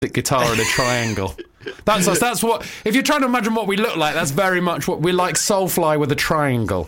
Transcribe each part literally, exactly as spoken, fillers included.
guitar and a triangle. That's us. That's what. If you're trying to imagine what we look like, that's very much what we're like. Soulfly with a triangle.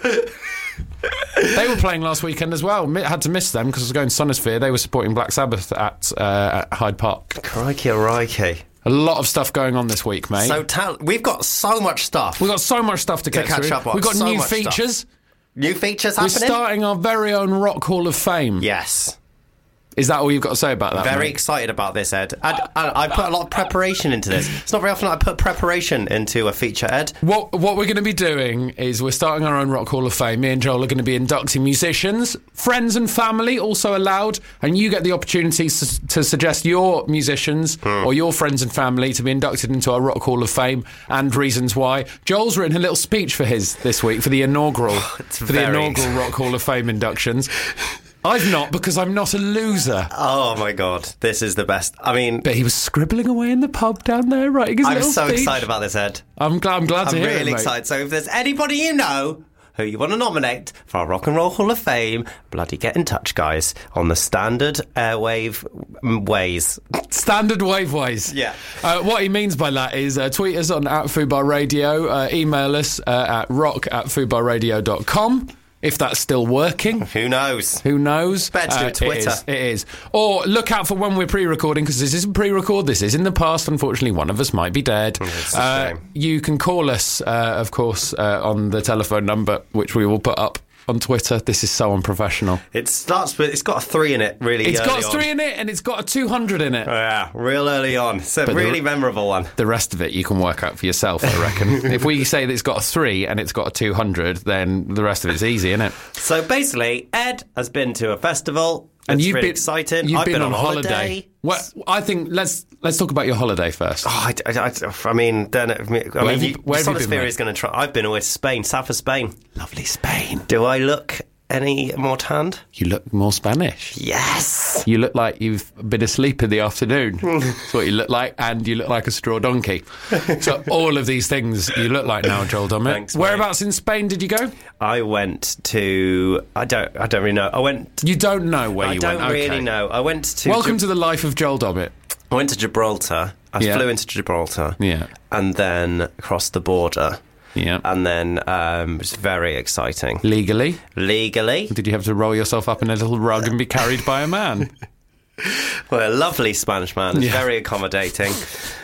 They were playing last weekend as well. Had to miss them because I was going to Sonosphere. They were supporting Black Sabbath at, uh, at Hyde Park. Crikey, crikey. A lot of stuff going on this week, mate. So ta- we've got so much stuff. We've got so much stuff to, to get catch through. up on. We've got so new much features. Stuff. New features We're happening? starting our very own Rock Hall of Fame. Yes. Is that all you've got to say about that? Very mate? excited about this, Ed. I, I, I put a lot of preparation into this. It's not very often I put preparation into a feature, Ed. What what we're going to be doing is we're starting our own Rock Hall of Fame. Me and Joel are going to be inducting musicians, friends and family also allowed, and you get the opportunity to, to suggest your musicians hmm. or your friends and family to be inducted into our Rock Hall of Fame and reasons why. Joel's written a little speech for his this week for the inaugural for the inaugural Rock Hall of Fame inductions. I've not, because I'm not a loser. Oh, my God. This is the best. I mean... But he was scribbling away in the pub down there, writing his I'm little so speech. excited about this, Ed. I'm glad, I'm glad I'm to hear really it, mate. excited. So if there's anybody you know who you want to nominate for our Rock and Roll Hall of Fame, bloody get in touch, guys, on the standard airwave ways. Standard wave ways. Yeah. Uh, what he means by that is uh, tweet us on at Fubar Radio, uh, email us uh, at rock at fubar radio dot com. If that's still working. Who knows? Who knows? Better to do it Twitter. It is, it is. Or look out for when we're pre-recording, because this isn't pre-record, this is in the past. Unfortunately, one of us might be dead. It's a uh, shame. You can call us, uh, of course, uh, on the telephone number, which we will put up on Twitter. This is so unprofessional. It starts with, it's got a three in it, really It's early got a three on. in it, and it's got a two hundred in it. Oh, yeah, real early on. It's a But really the, memorable one. The rest of it you can work out for yourself, I reckon. If we say that it's got a three and it's got a two hundred, then the rest of it's easy, isn't it? So basically, Ed has been to a festival. And it's you've really been exciting. You've I've been, been, on, on holiday. holiday. Well, I think let's let's talk about your holiday first. Oh, I, I, I, I mean, then I mean, Where have you- you, where have you been, Sonosphere mate? is going to try. I've been away to Spain, south of Spain. Lovely Spain. Do I look any more tanned? You look more Spanish. Yes. You look like you've been asleep in the afternoon. That's what you look like, and you look like a straw donkey. So all of these things you look like now, Joel Dommett. Thanks, mate. Whereabouts in Spain did you go? I went to. I don't. I don't really know. I went. You don't know where I you don't went. really Okay. know. I went to. Welcome Gib- to the life of Joel Dommett. I went to Gibraltar. I Yeah. flew into Gibraltar. Yeah. And then crossed the border. Yeah. And then um, it was very exciting. Legally? Legally. Did you have to roll yourself up in a little rug and be carried by a man? Well, a lovely Spanish man. It's Yeah. very accommodating.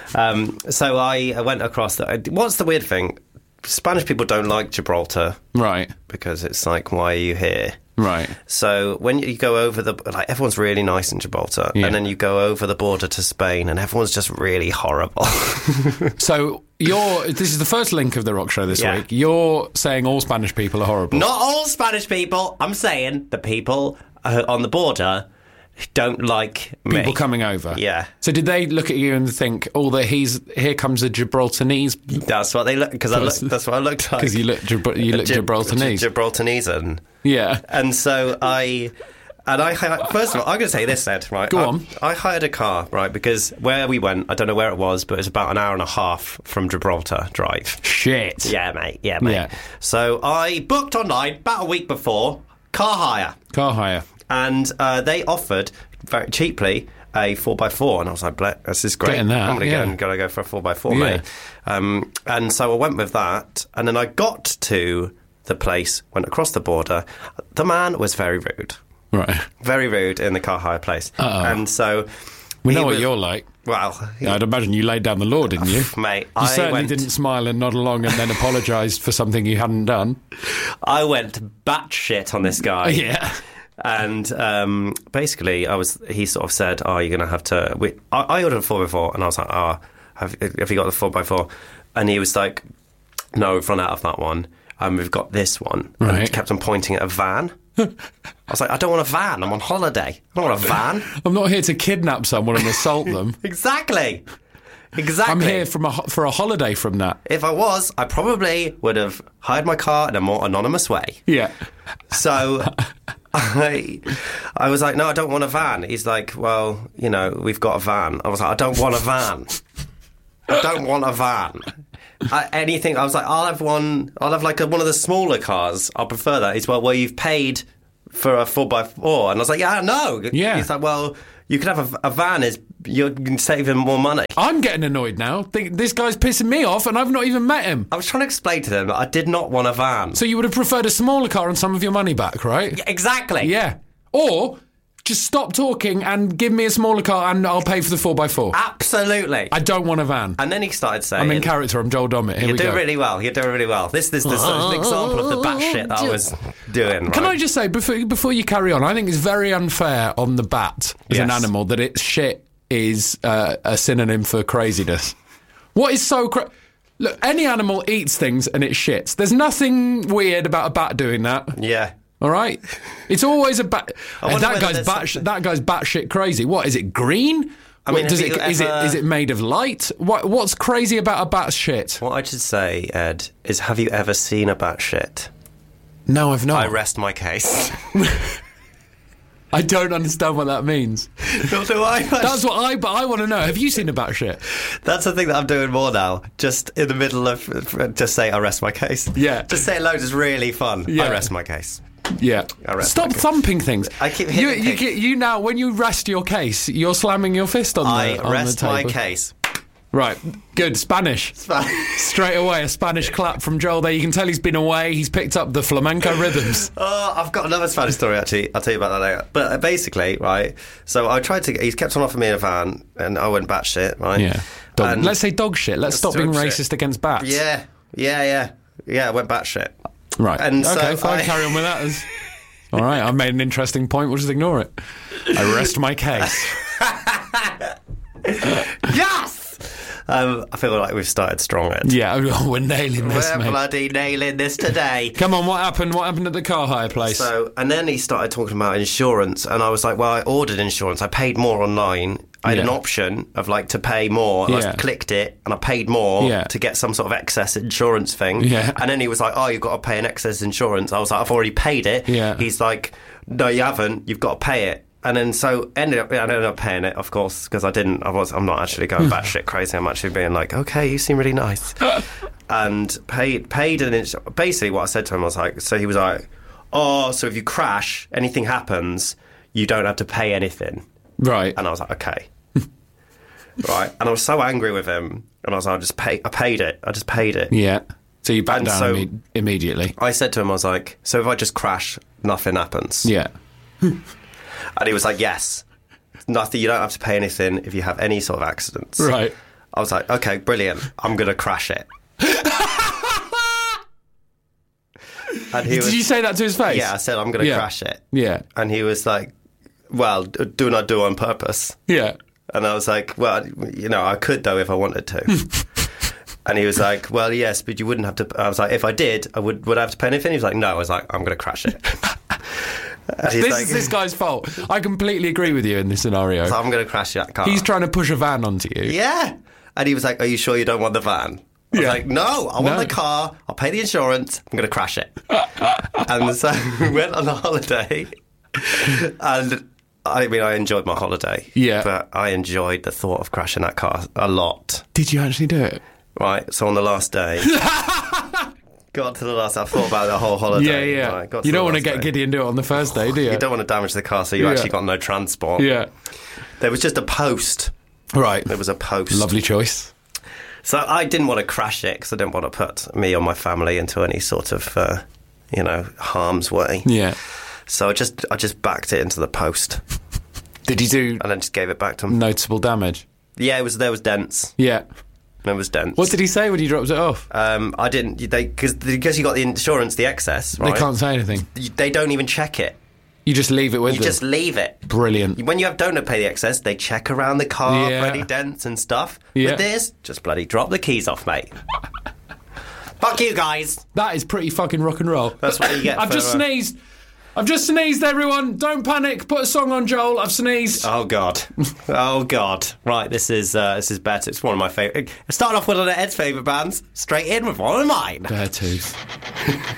Um, so I, I went across the... What's the weird thing? Spanish people don't like Gibraltar Right. because it's like, why are you here? Right. So when you go over the... Like, everyone's really nice in Gibraltar. Yeah. And then you go over the border to Spain and everyone's just really horrible. So you're. This is the first link of the rock show this Yeah. week. You're saying all Spanish people are horrible. Not all Spanish people. I'm saying the people uh, on the border don't like me. People coming over. Yeah. So did they look at you and think, "Oh, that he's here comes a Gibraltarese"? That's what they look... Because I look, that's what I looked like. Because you look, Gibra- you look Gib- Gibraltarese. Gibraltarese. Yeah. And so I... And I, first of all, I'm going to say this, Ed, right? Go I, on. I hired a car, right, because where we went, I don't know where it was, but it was about an hour and a half from Gibraltar drive. Shit. Yeah, mate, yeah, mate. Yeah. So I booked online about a week before, car hire, Car hire. and uh, they offered very cheaply a four by four, and I was like, "Ble- this is great. Getting that, I'm going to yeah. go and gotta go for a four by four, Yeah. mate." Um, and so I went with that, and then I got to the place, went across the border. The man was very rude. Right. Very rude in the car hire place. Uh-oh. And so... We he know what was- you're like. Well... he- I'd imagine you laid down the law, didn't you? Mate, You I certainly went... didn't smile and nod along and then apologised for something you hadn't done. I went batshit on this guy. Yeah. And um, basically, I was. He sort of said, "Oh, you're going to have to." We, I, I ordered a four by four, and I was like, "Oh, have, have you got the four by four?" And he was like, "No, we've run out of that one. Um, we've got this one." And Right. he kept on pointing at a van. I was like, "I don't want a van. I'm on holiday. I don't want a van." I'm not here to kidnap someone and assault them. Exactly. Exactly. I'm here from a, ho- for a holiday from that. If I was, I probably would have hired my car in a more anonymous way. Yeah. So I, I was like, no, I don't want a van. He's like, well, you know, we've got a van. I was like, I don't want a van. I don't want a van. I, anything. I was like, I'll have one. I'll have like a, one of the smaller cars. I'll prefer that. He's well, well, you've paid for a four by four, and I was like, yeah, no. Yeah. He's like, well, You could have a, a van. Is you're saving more money. I'm getting annoyed now. Think this guy's pissing me off, and I've not even met him. I was trying to explain to them that I did not want a van. So you would have preferred a smaller car and some of your money back, right? Yeah, exactly. Yeah. Or just stop talking and give me a smaller car and I'll pay for the four by four. Absolutely. I don't want a van. And then he started saying... I'm in character. I'm Joel Dommett. Here You're we doing go. really well. You're doing really well. This, this, this is an example of the batshit that I was doing. Right? Can I just say, before, before you carry on, I think it's very unfair on the bat as Yes. an animal that its shit is uh, a synonym for craziness. What is so cra- Look, any animal eats things and it shits. There's nothing weird about a bat doing that. Yeah. All right, it's always a bat. I wonder that whether guy's there's bat. something- That guy's batshit crazy. What is it? Green? I mean, What, does have it? you Is it? ever- Is it made of light? What? What's crazy about a bat's shit? What I should say, Ed, is have you ever seen a bat shit? No, I've not. I rest my case. I don't understand what that means. Nor do I. That's what I. But I want to know. Have you seen a bat shit? That's the thing that I'm doing more now. Just in the middle of, just say I rest my case. Yeah. Just say it loads is really fun. Yeah. I rest my case. Yeah. I rest Stop my case. thumping things. I keep you. hitting You, things. get- you now. When you rest your case, you're slamming your fist on the I on rest the my table. case. Right. Good. Spanish. Straight away, a Spanish clap from Joel there. You can tell he's been away. He's picked up the flamenco rhythms. Oh, I've got another Spanish story, actually. I'll tell you about that later. But uh, basically, right, so I tried to... He's kept on offering me a van, and I went batshit, right? Yeah. Dog, And- let's say dog shit. Let's stop being dog racist shit. against bats. Yeah, yeah, yeah. Yeah, I went batshit. Right. And so okay, fine. I- Carry on with that. As... All right. I made an interesting point. We'll just ignore it. I rest my case. Yes! Um, I feel like we've started strong, Ed. Yeah. We're nailing this, We're mate. bloody nailing this today. Come on. What happened? What happened at the car hire place? So, and then he started talking about insurance, and I was like, well, I ordered insurance. I paid more online. I had Yeah. an option of like to pay more, and Yeah. I clicked it, and I paid more Yeah. to get some sort of excess insurance thing. Yeah. And then he was like, oh, you've got to pay an excess insurance. I was like, I've already paid it. Yeah. He's like, no, you haven't. You've got to pay it. And then so ended up, I ended up paying it, of course, because I didn't. I was. I'm not actually going batshit crazy. I'm actually being like, okay, you seem really nice, and paid paid an. ins- Basically, what I said to him was like, so he was like, oh, so if you crash, anything happens, you don't have to pay anything. Right. And I was like, okay, right. And I was so angry with him, and I was like, I just pay. I paid it. I just paid it. Yeah. So you back And down so- imme- immediately. I said to him, I was like, so if I just crash, nothing happens. Yeah. And he was like, yes. Nothing. You don't have to pay anything if you have any sort of accidents. Right. I was like, okay, brilliant. I'm going to crash it. And he Did was, you say that to his face? yeah, I said, I'm going to Yeah. crash it. Yeah. And he was like, well, d- do not do on purpose. Yeah. And I was like, well, you know, I could, though, if I wanted to. And he was like, well, yes, but you wouldn't have to. I was like, if I did, I would, would I have to pay anything? He was like, no. I was like, I'm going to crash it. And he's This like, is this guy's fault. I completely agree with you in this scenario. so I'm going to crash that car. He's trying to push a van onto you. Yeah. And he was like, are you sure you don't want the van? I was Yeah. like, no, I want No. the car. I'll pay the insurance. I'm going to crash it. And so we went on a holiday. And I mean, I enjoyed my holiday. Yeah. But I enjoyed the thought of crashing that car a lot. Did you actually do it? Right. So on the last day, got to the last, I thought about the whole holiday. Yeah, yeah. Right, got to you the don't want to last get day. giddy and do it on the first day, do you? You don't want to damage the car, so you Yeah. actually got no transport. Yeah. There was just a post. Right. There was a post. Lovely choice. So I didn't want to crash it because I didn't want to put me or my family into any sort of, uh, you know, harm's way. Yeah. So I just I just backed it into the post Did you do and then just gave it back to him. noticeable damage? Yeah, it was there was dents. Yeah. There was dents. What did he say when you dropped it off? Um, I didn't. They because because you got the insurance, the excess. Right? They can't say anything. You- They don't even check it. You just leave it with You them. just leave it. Brilliant. When you have don't pay the excess, they check around the car Yeah. for any dents and stuff. Yeah. With this, just bloody drop the keys off, mate. Fuck you guys. That is pretty fucking rock and roll. That's what you get I've for, just uh, sneezed. I've just sneezed, everyone. Don't panic. Put a song on, Joel. I've sneezed. Oh god, oh god! Right, this is uh, this is better. It's one of my favourite. Starting off with one of Ed's favourite bands, straight in with one of mine. Beartooth.